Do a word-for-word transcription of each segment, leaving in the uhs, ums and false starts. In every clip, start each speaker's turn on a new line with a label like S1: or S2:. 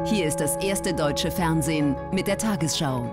S1: Hier ist das erste deutsche Fernsehen mit der Tagesschau.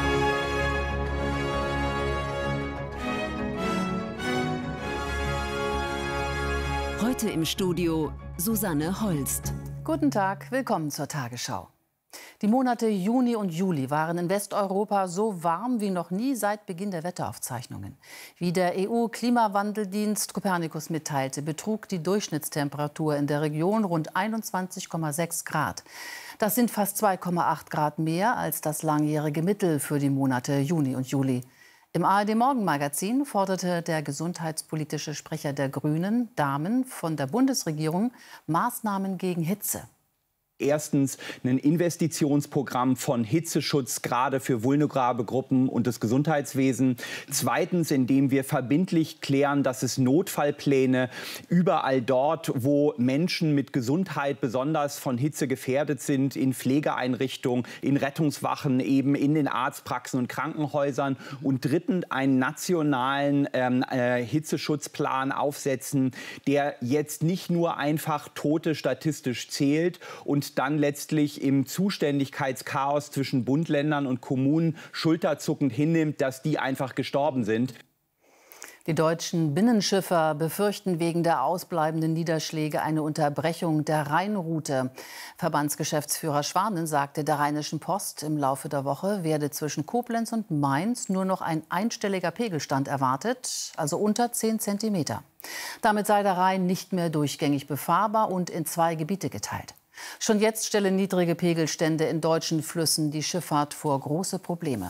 S1: Heute im Studio Susanne Holst.
S2: Guten Tag, willkommen zur Tagesschau. Die Monate Juni und Juli waren in Westeuropa so warm wie noch nie seit Beginn der Wetteraufzeichnungen. Wie der E U-Klimawandeldienst Copernicus mitteilte, betrug die Durchschnittstemperatur in der Region rund einundzwanzig Komma sechs Grad. Das sind fast zwei Komma acht Grad mehr als das langjährige Mittel für die Monate Juni und Juli. Im A R D-Morgenmagazin forderte der gesundheitspolitische Sprecher der Grünen, Dahmen, von der Bundesregierung Maßnahmen gegen Hitze.
S3: Erstens ein Investitionsprogramm von Hitzeschutz, gerade für vulnerable Gruppen und das Gesundheitswesen. Zweitens, indem wir verbindlich klären, dass es Notfallpläne überall dort, wo Menschen mit Gesundheit besonders von Hitze gefährdet sind, in Pflegeeinrichtungen, in Rettungswachen, eben in den Arztpraxen und Krankenhäusern. Und drittens, einen nationalen ähm, äh, Hitzeschutzplan aufsetzen, der jetzt nicht nur einfach Tote statistisch zählt und dann letztlich im Zuständigkeitschaos zwischen Bund, Ländern und Kommunen schulterzuckend hinnimmt, dass die einfach gestorben sind.
S2: Die deutschen Binnenschiffer befürchten wegen der ausbleibenden Niederschläge eine Unterbrechung der Rheinroute. Verbandsgeschäftsführer Schwanen sagte der Rheinischen Post, im Laufe der Woche werde zwischen Koblenz und Mainz nur noch ein einstelliger Pegelstand erwartet, also unter zehn Zentimeter. Damit sei der Rhein nicht mehr durchgängig befahrbar und in zwei Gebiete geteilt. Schon jetzt stellen niedrige Pegelstände in deutschen Flüssen die Schifffahrt vor große Probleme.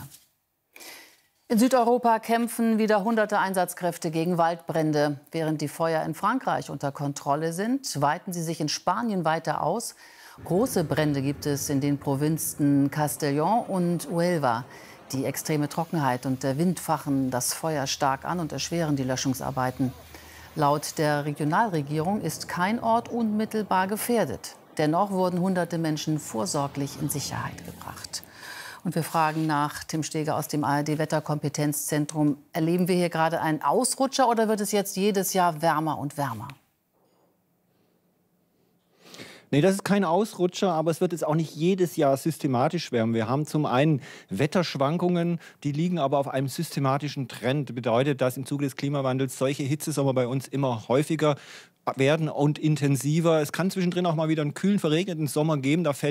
S2: In Südeuropa kämpfen wieder hunderte Einsatzkräfte gegen Waldbrände. Während die Feuer in Frankreich unter Kontrolle sind, weiten sie sich in Spanien weiter aus. Große Brände gibt es in den Provinzen Castellón und Huelva. Die extreme Trockenheit und der Wind fachen das Feuer stark an und erschweren die Löschungsarbeiten. Laut der Regionalregierung ist kein Ort unmittelbar gefährdet. Dennoch wurden hunderte Menschen vorsorglich in Sicherheit gebracht. Und wir fragen nach Tim Steger aus dem A R D-Wetterkompetenzzentrum. Erleben wir hier gerade einen Ausrutscher oder wird es jetzt jedes Jahr wärmer und wärmer?
S4: Nee, das ist kein Ausrutscher, aber es wird jetzt auch nicht jedes Jahr systematisch wärmer. Wir haben zum einen Wetterschwankungen, die liegen aber auf einem systematischen Trend. Das bedeutet, dass im Zuge des Klimawandels solche Hitzesommer bei uns immer häufiger werden und intensiver. Es kann zwischendrin auch mal wieder einen kühlen, verregneten Sommer geben. Da fällt